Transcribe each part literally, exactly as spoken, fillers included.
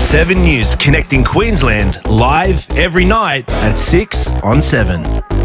seven News connecting Queensland live every night at six on seven.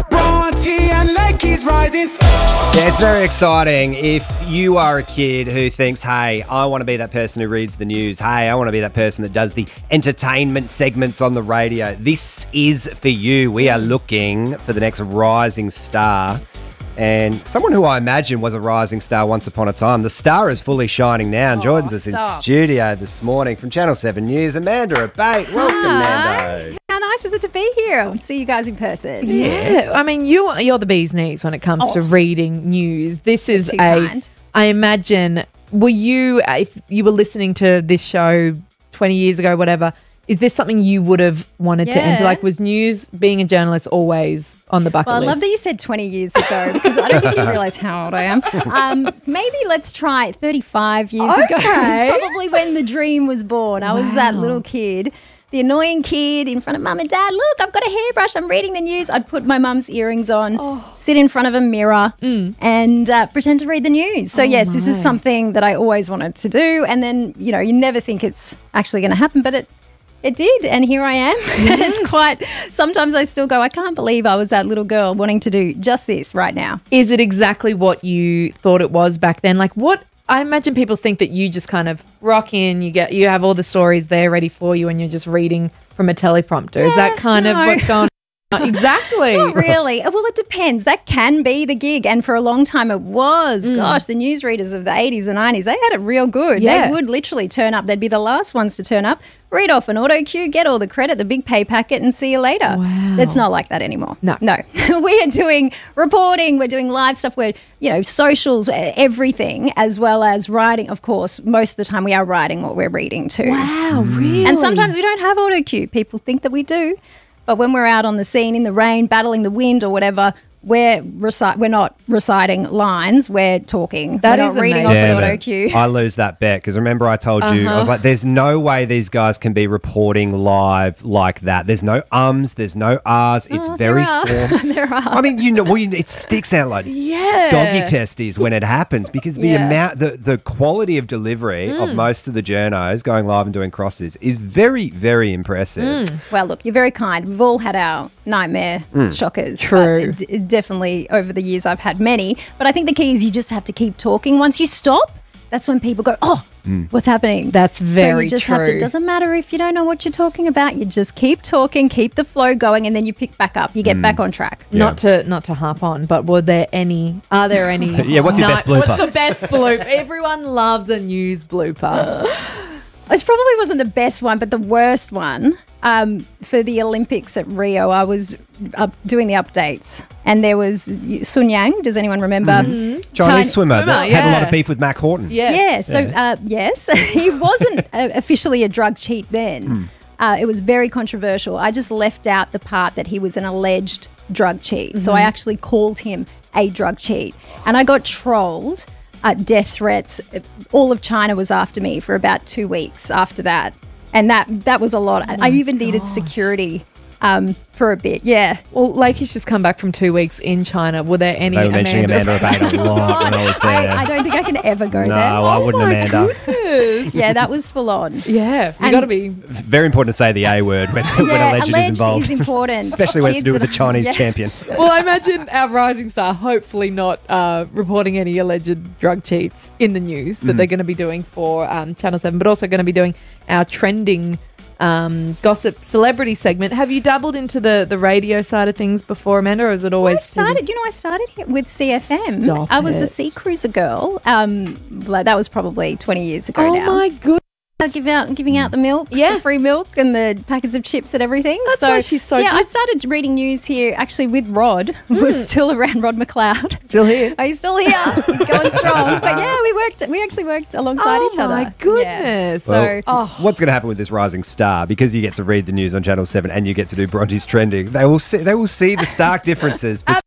Yeah, it's very exciting if you are a kid who thinks, hey, I want to be that person who reads the news. Hey, I want to be that person that does the entertainment segments on the radio. This is for you. We are looking for the next rising star. And someone who I imagine was a rising star once upon a time. The star is fully shining now and oh, joins us stop. in studio this morning from Channel seven News. Amanda Abate. Welcome, Hi. Mando. How nice is it to be here and see you guys in person? Yeah, I mean, you, you're the bee's knees when it comes Oh. to reading news. This is Too a, kind. I imagine, were you, if you were listening to this show twenty years ago, whatever, is this something you would have wanted to enter? Yeah. Like, was news, being a journalist, always on the bucket Well, I list? love that you said twenty years ago because I don't think you realise how old I am. Um, maybe let's try thirty-five years ago. Okay. It's probably when the dream was born. I was that Wow. little kid, the annoying kid in front of mum and dad. Look, I've got a hairbrush. I'm reading the news. I'd put my mum's earrings on, Oh. sit in front of a mirror and uh, pretend to read the news. So, Oh yes, this is my. something that I always wanted to do. And then, you know, you never think it's actually going to happen, but it It did, and here I am. It's quite, sometimes I still go, I can't believe I was that little girl wanting to do just this right now. Is it exactly what you thought it was back then? Like, what, I imagine people think that you just kind of rock in, you get, you have all the stories there ready for you and you're just reading from a teleprompter. Is that Yeah, kind of no. what's going on? Exactly. Not really. Well, it depends. That can be the gig, and for a long time it was. Gosh, the newsreaders of the eighties and nineties, they had it real good. Yeah. They would literally turn up. They'd be the last ones to turn up, read off an auto cue, get all the credit, the big pay packet, and see you later. Wow. It's not like that anymore. No. No. We are doing reporting, we're doing live stuff, we're, you know, socials, everything, as well as writing. Of course, most of the time we are writing what we're reading too. Wow, really? And sometimes we don't have auto cue. People think that we do. But when we're out on the scene in the rain, battling the wind or whatever, we're reci- we're not reciting lines. We're talking. That we're is not reading off amazing. an Damn auto it. cue. I lose that bet because remember I told you, I was like, there's no way these guys can be reporting live like that. There's no ums, there's no R's. It's Oh, very there are. form. There are. I mean, you know, well, you, it sticks out like Yeah. doggy testes when it happens because the Yeah. amount, the, the quality of delivery of most of the journos going live and doing crosses is very, very impressive. Well, look, you're very kind. We've all had our nightmare shockers. True. But d- definitely over the years I've had many. But I think the key is you just have to keep talking. Once you stop, that's when people go, oh, what's happening? That's So very you just true. have to, it doesn't matter if you don't know what you're talking about. You just keep talking, keep the flow going, and then you pick back up. You get back on track. Not to not to harp on, but were there any? Are there any? Yeah, what's your best blooper? What's the best blooper? Everyone loves a news blooper. This probably wasn't the best one, but the worst one. Um, for the Olympics at Rio, I was up doing the updates, and there was Sun Yang. Does anyone remember? Chinese China- swimmer, swimmer, that had a lot yeah. of beef with Mac Horton. Yes. Yeah, so uh, yes, he wasn't uh, officially a drug cheat then. Uh, it was very controversial. I just left out the part that he was an alleged drug cheat. So I actually called him a drug cheat. And I got trolled, uh, death threats. All of China was after me for about two weeks after that. And that, that was a lot. I even needed security um, for a bit. Yeah. Well, Lakey's just come back from two weeks in China. Were there any? They were mentioning Amanda Abate a lot when I was there. I, I don't think I can ever go no, there. I wouldn't, my Amanda. Yeah, that was full on. Yeah, you And- got to be. Very important to say the A word when, when Yeah, alleged, alleged is involved. is important. Especially when it's to do with the Kids Chinese yeah. champion. Well, I imagine our rising star, hopefully not uh, reporting any alleged drug cheats in the news that they're going to be doing for um, Channel seven, but also going to be doing our trending um, gossip celebrity segment. Have you dabbled into the, the radio side of things before, Amanda, or is it always... I started, you know, I started here with C F M. Stop I was it. a Sea Cruiser girl. Um, like that was probably twenty years ago Oh, now. my goodness. I give out, giving out the milk, Yeah. the free milk, and the packets of chips and everything. That's why she's so yeah. good. I started reading news here actually with Rod. Was still around Rod McLeod. Still here. Oh, he's still here. He's going strong. But yeah, we worked. We actually worked alongside Oh, each other. my Yeah. goodness. So Well, Oh. what's going to happen with this rising star? Because you get to read the news on Channel seven and you get to do Bronte's trending. They will see. They will see the stark differences between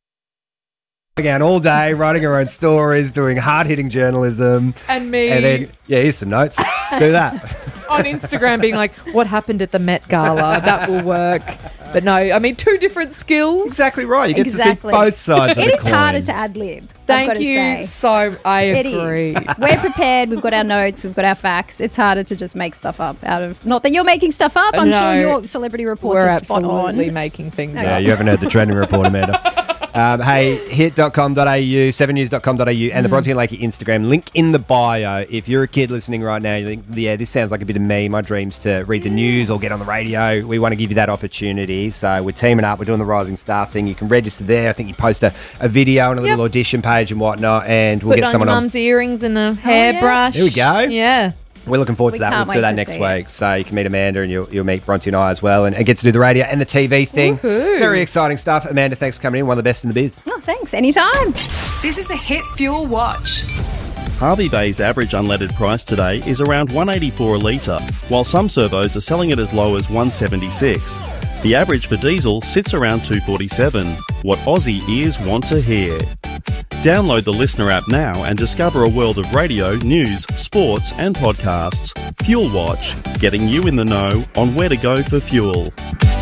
out all day, writing her own stories, doing hard-hitting journalism, And me and then yeah, here's some notes. Do that. on Instagram being like, what happened at the Met Gala? That will work. But no, I mean, two different skills. Exactly right. You get Exactly. to see both sides of it the is coin. harder to ad lib. Thank gotta you say. so. I It agree. is. We're prepared. We've got our notes. We've got our facts. It's harder to just make stuff up out of. Not that you're making stuff up. I'm No. sure your celebrity reports We're are spot absolutely on. making things Yeah, up. you haven't heard the trending report, Amanda. Um, hey, hit dot com dot a u, seven news dot com dot a u, and the Bronte and Lakey Instagram. Link in the bio. If you're a kid listening right now, you think, yeah, this sounds like a bit of me, my dreams to read the news or get on the radio. We want to give you that opportunity. So we're teaming up. We're doing the Rising Star thing. You can register there. I think you post a, a video and a little Yep. audition page and whatnot, and we'll Put get on someone your on. mum's earrings and a hairbrush. There we go. Yeah. We're looking forward We to that. can't We'll do wait that to next see week. it. So you can meet Amanda and you'll, you'll meet Bronte and I as well and, and get to do the radio and the T V thing. Woohoo. Very exciting stuff. Amanda, thanks for coming in. One of the best in the biz. Oh, thanks. Anytime. This is a Hit Fuel Watch. Harvey Bay's average unleaded price today is around one eighty-four a litre, while some servos are selling it as low as one seventy-six. The average for diesel sits around two forty-seven. What Aussie ears want to hear. Download the Listener app now and discover a world of radio, news, sports and podcasts. Fuel Watch, getting you in the know on where to go for fuel.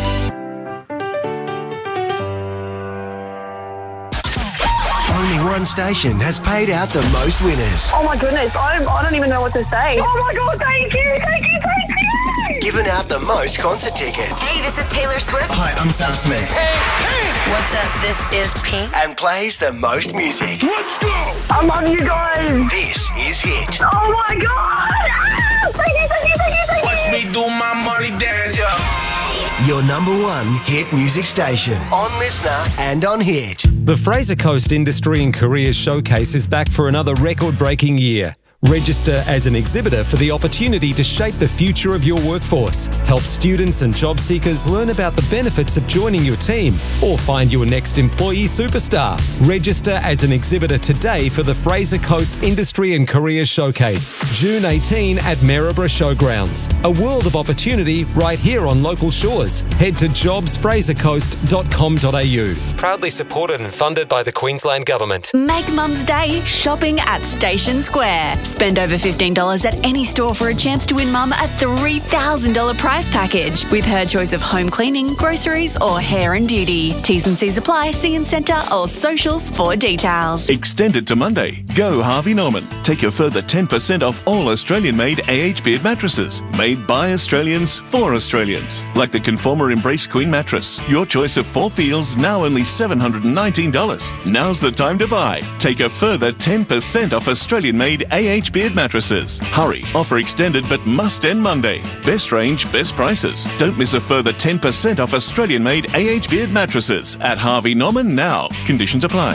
Only one station has paid out the most winners, Oh my goodness, I don't, I don't even know what to say. Oh my god, thank you, thank you, thank you! given out the most concert tickets, Hey, this is Taylor Swift. Hi, I'm Sam Smith, What's up? This is Pink. and plays the most music. Let's go! I love you guys! This is Hit. Oh my god! Ah! Thank you, thank you, thank you, thank you! Watch me do my money dance, Your number one hit music station on Listener and on Hit. The Fraser Coast Industry and Careers Showcase is back for another record-breaking year. Register as an exhibitor for the opportunity to shape the future of your workforce. Help students and job seekers learn about the benefits of joining your team or find your next employee superstar. Register as an exhibitor today for the Fraser Coast Industry and Careers Showcase, June eighteenth at Maryborough Showgrounds. A world of opportunity right here on local shores. Head to jobs fraser coast dot com dot a u. Proudly supported and funded by the Queensland Government. Make Mum's Day shopping at Station Square. Spend over fifteen dollars at any store for a chance to win Mum a three thousand dollars prize package with her choice of home cleaning, groceries or hair and beauty. T's and C's apply. See in centre or socials for details. Extended to Monday. Go Harvey Norman. Take a further ten percent off all Australian-made A H Beard mattresses. Made by Australians for Australians. Like the Conformer Embrace Queen mattress. Your choice of four feels, now only seven hundred nineteen dollars. Now's the time to buy. Take a further ten percent off Australian-made A H Beard mattresses. Hurry. Offer extended but must end Monday. Best range, best prices. Don't miss a further ten percent off Australian-made A H Beard mattresses at Harvey Norman now. Conditions apply.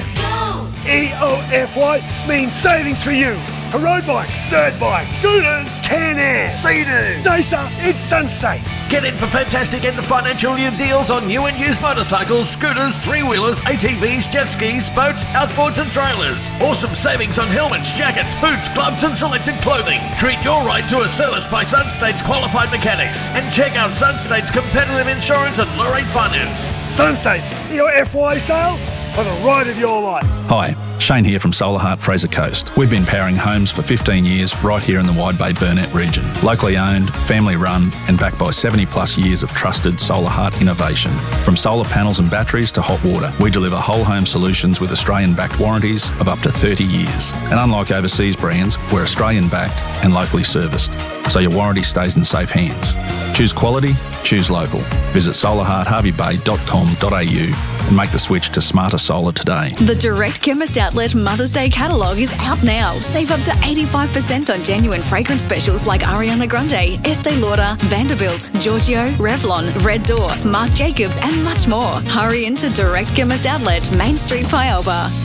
E O F Y means savings for you. For road bikes, dirt bikes, scooters, Can-Air, Sea-Doo, Dacer, it's Sunstate. Get in for fantastic end of financial year deals on new and used motorcycles, scooters, three-wheelers, A T Vs, jet skis, boats, outboards and trailers. Awesome savings on helmets, jackets, boots, gloves and selected clothing. Treat your ride to a service by Sunstate's qualified mechanics. And check out Sunstate's competitive insurance and low rate finance. Sunstate's E O F Y sale for the ride of your life. Hi, Shane here from Solar Heart Fraser Coast. We've been powering homes for fifteen years right here in the Wide Bay Burnett region. Locally owned, family run and backed by seventy plus years of trusted Solar Heart innovation. From solar panels and batteries to hot water, we deliver whole home solutions with Australian backed warranties of up to thirty years. And unlike overseas brands, we're Australian backed and locally serviced, so your warranty stays in safe hands. Choose quality, choose local. Visit solar heart harvey bay dot com dot a u and make the switch to smarter solar today. The Direct Chemist Outlet Mother's Day catalogue is out now. Save up to eighty-five percent on genuine fragrance specials like Ariana Grande, Estee Lauder, Vanderbilt, Giorgio, Revlon, Red Door, Marc Jacobs and much more. Hurry into Direct Chemist Outlet, Main Street, Pyalba.